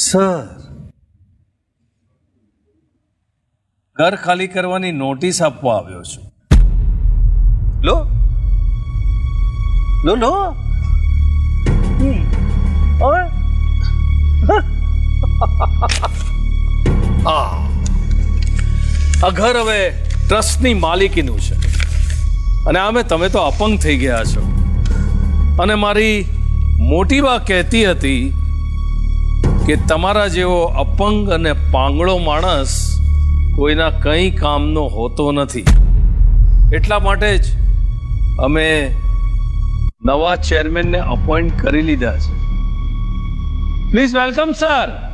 Sir, ઘર ખાલી કરવાની નોટિસ આપવા આવ્યો છું. લો લો લો. આ ઘર હવે ટ્રસ્ટની માલિકીનું છે અને આમે તમે તો અપંગ થઈ ગયા છો. અને મારી મોટી બા કહેતી હતી કે તમારા જેવો અપંગ અને પાંગળો માણસ કોઈના કંઈ કામનો હોતો નથી. એટલા માટે જ અમે નવા ચેરમેનને અપોઇન્ટ કરી લીધા છે. Please welcome sir.